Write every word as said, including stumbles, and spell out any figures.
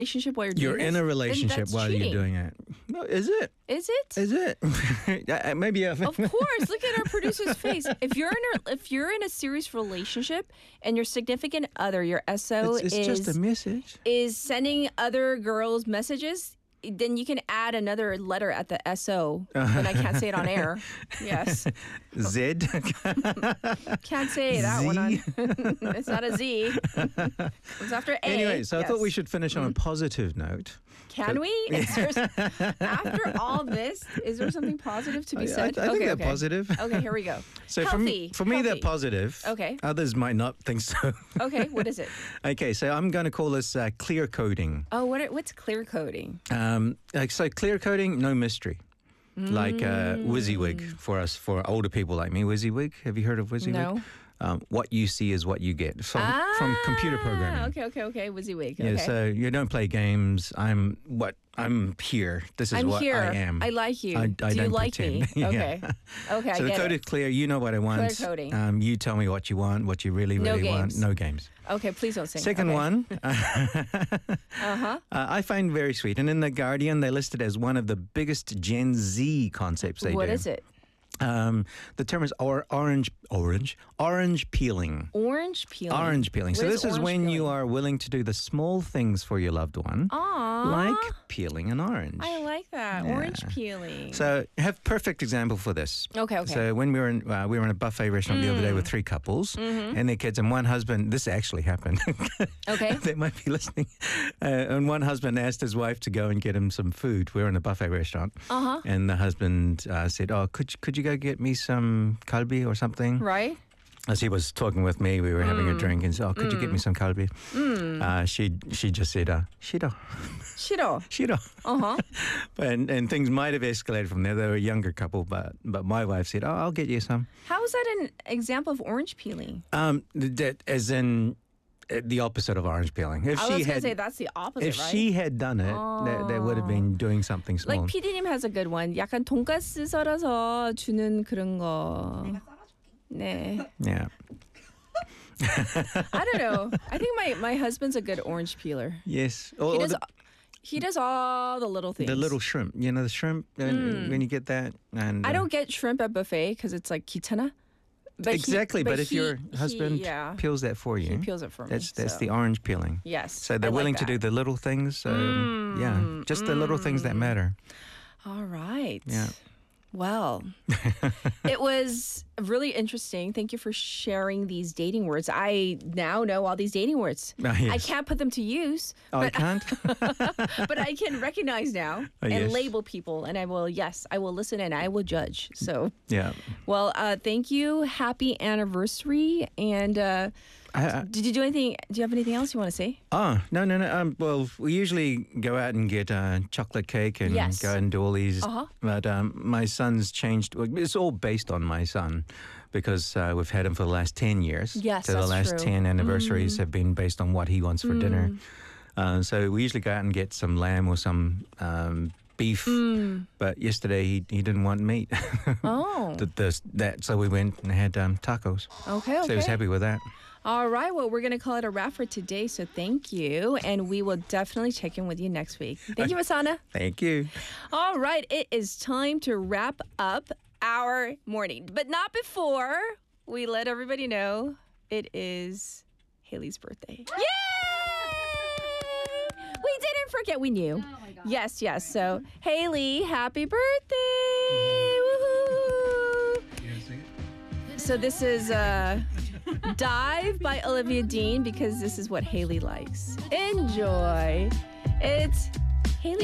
relationship while you're You're doing in this, a then relationship that's while cheating. you're doing it. No, is it? Is it? Is it? Yeah, Maybe. Yeah. Of course. Look at our producer's face. If you're in a if you're in a serious relationship and your significant other, your S O It's, it's is just a message. is sending other girls messages, then you can add another letter at the S O. But I can't say it on air. Yes. Z. Can't say that one on. Z. It's not a Z. It's after A. Anyway, so I thought we Yes. should finish on a positive note. Can we? Is there, after all this, is there something positive to be I, said? I think okay, they're okay. positive. Okay, here we go. So Healthy. for, for me, they're Healthy. positive. Okay. Others might not think so. Okay, what is it? Okay, so I'm going to call this uh, clear coding. Oh, what? Are, what's clear coding? Um, like, so clear coding, no mystery. Like uh, Mm. WYSIWYG for us, for older people like me. WYSIWYG, have you heard of WYSIWYG? No. Um, what you see is what you get from, from computer programming. Ah, Okay, okay, okay. WYSIWYG. Yeah, Okay. so you don't play games. I'm what I'm here. This is I'm what here. I am. I like you. I, I Do you don't like pretend. me? Yeah. Okay. Okay, So I the get code it. is clear. You know what I want. Clear coding. Um, you tell me what you want, what you really, No really want. games. No games. Okay, please don't sing. Second okay. one, uh, Uh-huh. I find very sweet. And in The Guardian, they list it as one of the biggest Gen Z concepts they What do. is it? Um, the term is or, orange, orange, orange peeling. Orange peeling. Orange peeling. So What this is orange when you peeling? are willing to do the small things for your loved one, Aw. like peeling an orange. I like that. Yeah. Orange peeling. So I have perfect example for this. Okay, okay. So when we were in, uh, we were in a buffet restaurant the other day with three couples and their kids, and one husband. This actually happened. Okay. They might be listening. Uh, and one husband asked his wife to go and get him some food. We were in a buffet restaurant, Uh-huh. and the husband uh, said, "Oh, could you, could you go get me some kalbi or something?" Right? As he was talking with me, we were having a drink, and said, "Oh, could you get me some kalbi?" Mm. Uh, she she just said, uh, "Shiro, Shiro. shiro." Uh-huh. And and things might have escalated from there. They were a younger couple, but but my wife said, "Oh, I'll get you some." How is that an example of orange peeling? Um, th- that as in uh, the opposite of orange peeling. If I she was gonna had, say that's the opposite, if right? she had done it, that, that would have been doing something small. Like 피디님 has a good one. 약간 돈가스 썰어서 주는 그런 거. 네. Yeah. I don't know. I think my, my husband's a good orange peeler. Yes. Or, He or does the, he does all the little things. the little shrimp. You know the shrimp and when you get that. And I uh, don't get shrimp at buffet because it's like kitana. But he- exactly. But, if he- your he- husband yeah, peels that for you, he peels it for me. that's that's so. the orange peeling. Yes. So I they're like willing to that. do the little things. So yeah, just the little things that matter. All right. Yeah. Well, it was really interesting. Thank you for sharing these dating words. I now know all these dating words. Ah, I yes. can't put them to use, Oh, I but can't. but I can recognize now Oh, and yes. label people. And I will, yes, I will listen and I will judge. So, Yeah. well, uh, thank you. Happy anniversary. And uh, I, I, did you do anything? Do you have anything else you want to say? Oh, no, no, no. Um, well, we usually go out and get uh, chocolate cake and Yes. go out and do all these. Uh-huh. But um, my son's changed. well, It's all based on my son because uh, we've had him for the last ten years. Yes, So the that's last true. ten anniversaries have been based on what he wants for dinner. Uh, so we usually go out and get some lamb or some um, beef. But yesterday he, he didn't want meat. Oh, the, the, that, so we went and had um, tacos. okay, okay. So he was happy with that. All right. Well, we're going to call it a wrap for today. So thank you. And we will definitely check in with you next week. Thank you, Masana. Thank you. All right. It is time to wrap up our morning, but not before we let everybody know it is Haley's birthday. Yay! We didn't forget. We knew. Oh my God. Yes, yes. So, Haley, happy birthday. Woohoo! So this is uh, Dive by Olivia Dean because this is what Haley likes. Enjoy. It's